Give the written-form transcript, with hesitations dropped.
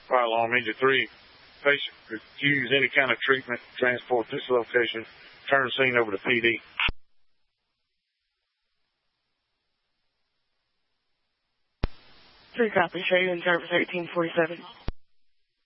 Fire alarm engine 3. Patient refuse any kind of treatment. Transport this location. Turn scene over to PD. 3 copy. Show you in service 1847.